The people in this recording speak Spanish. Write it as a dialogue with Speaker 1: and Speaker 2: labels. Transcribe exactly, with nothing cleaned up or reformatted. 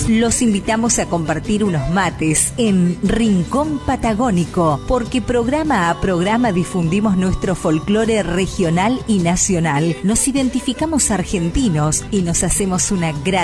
Speaker 1: Los invitamos a compartir unos mates en Rincón Patagónico, porque programa a programa difundimos nuestro folclore regional y nacional. Nos identificamos argentinos y nos hacemos una gran